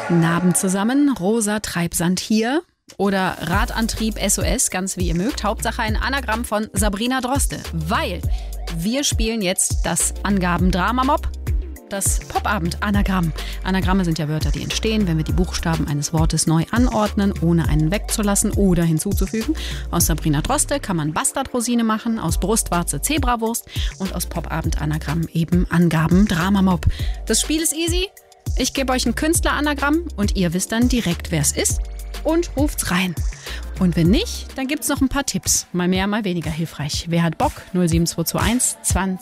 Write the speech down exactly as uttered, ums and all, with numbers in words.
Guten Abend zusammen, Rosa Treibsand hier oder Radantrieb S O S, ganz wie ihr mögt. Hauptsache ein Anagramm von Sabrina Droste, weil wir spielen jetzt das Angaben-Drama-Mob, das Popabend-Anagramm. Anagramme sind ja Wörter, die entstehen, wenn wir die Buchstaben eines Wortes neu anordnen, ohne einen wegzulassen oder hinzuzufügen. Aus Sabrina Droste kann man Bastardrosine machen, aus Brustwarze Zebrawurst und aus Popabend-Anagramm eben Angaben-Drama-Mob. Das Spiel ist easy. Ich gebe euch ein Künstler-Anagramm und ihr wisst dann direkt, wer es ist und ruft's rein. Und wenn nicht, dann gibt's noch ein paar Tipps. Mal mehr, mal weniger hilfreich. Wer hat Bock? null sieben zwei zwei eins zwanzig